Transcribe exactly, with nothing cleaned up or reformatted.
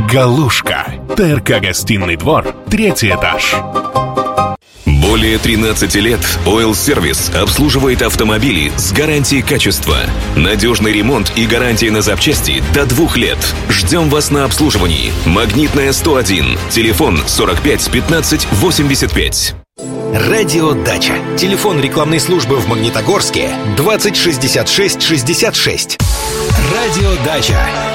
Галушка. ТРК «Гостиный двор», третий этаж. Более тринадцати лет Oil Service обслуживает автомобили с гарантией качества. Надежный ремонт и гарантия на запчасти до двух лет. Ждем вас на обслуживании. Магнитная сто один. Телефон сорок пять пятнадцать восемьдесят пять. Радио Дача. Телефон рекламной службы в Магнитогорске двадцать шестьдесят шесть шестьдесят шесть. Радио Дача.